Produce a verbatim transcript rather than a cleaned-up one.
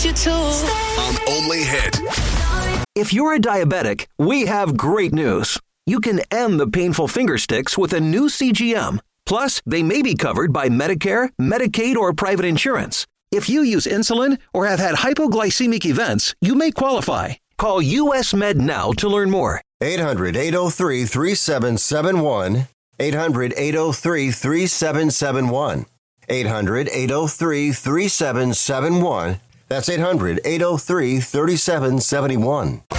you to. On Only Hit. If you're a diabetic, we have great news. You can end the painful finger sticks with a new C G M. Plus, they may be covered by Medicare, Medicaid, or private insurance. If you use insulin or have had hypoglycemic events, you may qualify. Call U S Med now to learn more. eight hundred, eight oh three, three seven seven one. eight hundred, eight oh three, three seven seven one. eight hundred, eight oh three, three seven seven one. That's eight hundred, eight oh three, three seven seven one.